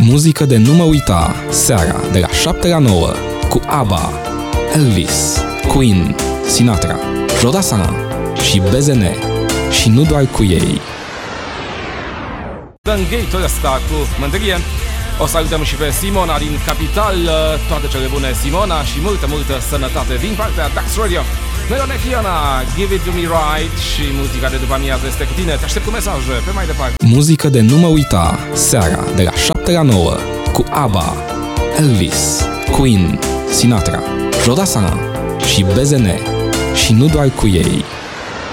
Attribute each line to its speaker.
Speaker 1: Muzică de nu mă uita, seara de la 7 la 9, cu ABBA, Elvis, Queen, Sinatra, Jodassin și BZN, și nu doar cu ei.
Speaker 2: Dăm gate-ul ăsta cu mândrie. O salutăm și pe Simona din Capital. Toate cele bune, Simona, și multă sănătate din partea Dax Radio. Melonechiana, Give It To Me Right, și muzica de după amiază este cu tine. Te aștept cu mesaje pe mai departe.
Speaker 1: Muzică de nu mă uita, seara de la 7 la 9, cu ABBA, Elvis, Queen, Sinatra, Jodassin și BZN, și nu doar cu ei.